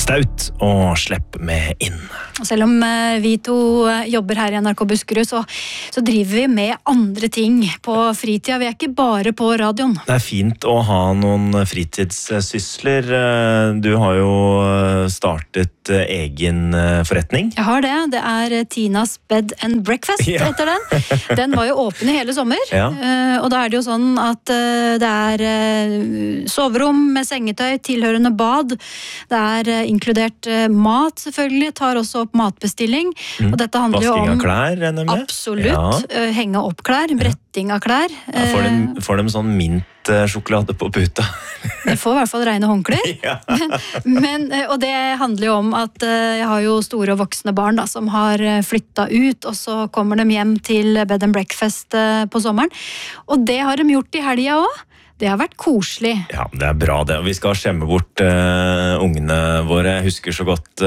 staut og slipp med inn. Selv om vi to jobber her i NRK Buskerud, så driver vi med andre ting på fritida. Vi ikke bare på radioen. Det fint å ha noen fritidssysler. Du har jo startet egen forretning. Jeg har det. Det Tinas Bed and Breakfast etter den. Den var jo åpen i hele sommer. Ja. Og da det jo sånn at det soverom med sengetøy, tilhørende bad. Det inkludert mat, selvfølgelig. Tar også opp matbestilling. Og dette handler jo om... Vasking av klær, regner jeg med? Absolutt. Ja. Henge opp klær, bretting av klær. Ja, får de sånn mintsjokolade på puta? De får i hvert fall rene håndklær. Ja. Og det handler jo om at jeg har jo store og voksne barn da, som har flyttet ut, og så kommer de hjem til Bed and Breakfast på sommeren. Og det har de gjort i helgen også. Det har vært koselig. Ja, det bra det. Vi skal skjemme bort ungene våre. Jeg husker så godt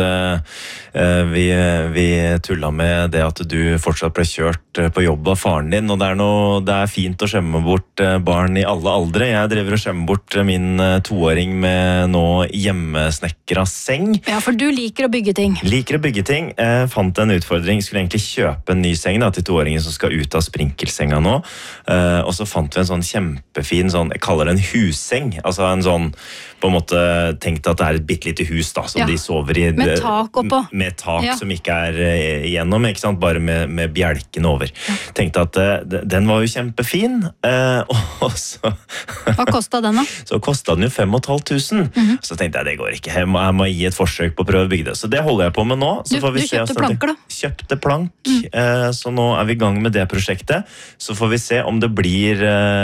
vi tullet med det at du fortsatt ble kjørt på jobb av faren din, og det fint å skjemme bort barn i alle aldre. Jeg driver og skjemmer bort min 2-åring med nå hjemmesnekra seng. Ja, for du liker å bygge ting. Liker å bygge ting. Jeg fant en utfordring. Skulle egentlig kjøpe en ny seng da, til 2-åringen som skal ut av sprinkelsenga nå. Og så fant vi en sånn kjempefin jeg kaller det en husseng, altså en sånn på en måte tenkt at det et bittelite hus da, som de sover i. Med tak oppå. Med tak som ikke igjennom, ikke sant? Bare med bjelken over. Tenkte at den var jo kjempefin, og så... Hva kostet den da? Så kostet den jo 5.500. Så tenkte jeg, det går ikke. Jeg må gi et forsøk på å prøve å bygge det. Så det holder jeg på med nå. Så får vi du kjøpte planker da? Kjøpte plank, så nå vi i gang med det prosjektet. Så får vi se om det blir...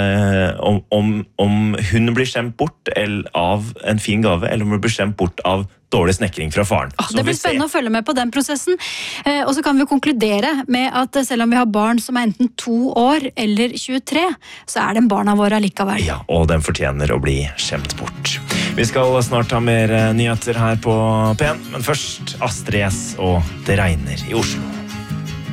Om hun blir skjemt bort av en fin gave, eller om hun blir skjemt bort av dårlig snekring fra faren. Det blir spennende å følge med på den prosessen. Og så kan vi konkludere med at selv om vi har barn som enten 2 år eller 23, så den barna våre likevel. Ja, og den fortjener å bli skjemt bort. Vi skal snart ha mer nyheter her på P1, men først Astrid S og Det regner i Oslo.